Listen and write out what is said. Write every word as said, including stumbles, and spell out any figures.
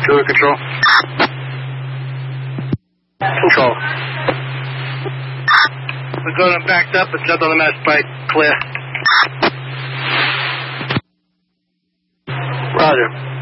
Two to control. Control. We're going backed up and jumped on the mass bike. Clear. Roger.